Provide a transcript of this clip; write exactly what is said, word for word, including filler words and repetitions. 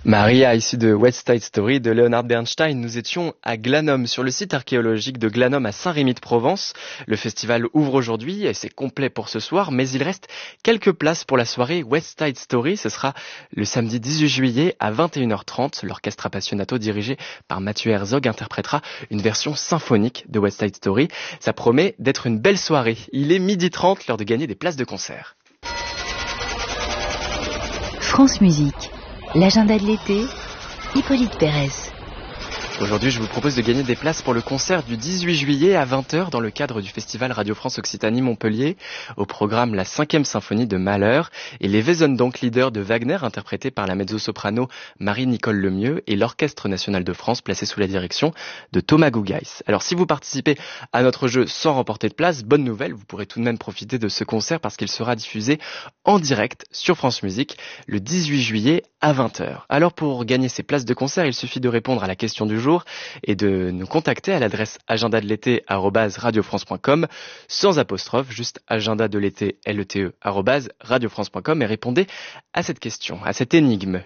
Maria, issue de West Side Story de Leonard Bernstein, nous étions à Glanum, sur le site archéologique de Glanum à Saint-Rémy-de-Provence. Le festival ouvre aujourd'hui et c'est complet pour ce soir, mais il reste quelques places pour la soirée West Side Story. Ce sera le samedi dix-huit juillet à vingt et une heures trente. L'orchestre Appassionato dirigé par Mathieu Herzog interprétera une version symphonique de West Side Story. Ça promet d'être une belle soirée. Il est midi trente, l'heure de gagner des places de concert. France Musique. L'agenda de l'été, Hippolyte Pérez. Aujourd'hui, je vous propose de gagner des places pour le concert du dix-huit juillet à vingt heures dans le cadre du festival Radio France Occitanie Montpellier. Au programme, la cinquième symphonie de Mahler et les Wesendonck-Lieder de Wagner, interprétés par la mezzo-soprano Marie-Nicole Lemieux et l'Orchestre National de France, placé sous la direction de Thomas Gougaïs. Alors, si vous participez à notre jeu sans remporter de place, bonne nouvelle, vous pourrez tout de même profiter de ce concert parce qu'il sera diffusé en direct sur France Musique le dix-huit juillet à vingt heures. Alors, pour gagner ces places de concert, il suffit de répondre à la question du jour et de nous contacter à l'adresse agenda de l'été arobase radio france point com sans apostrophe, juste agenda de l'été L E T E arobase radio france point com et répondez à cette question, à cette énigme.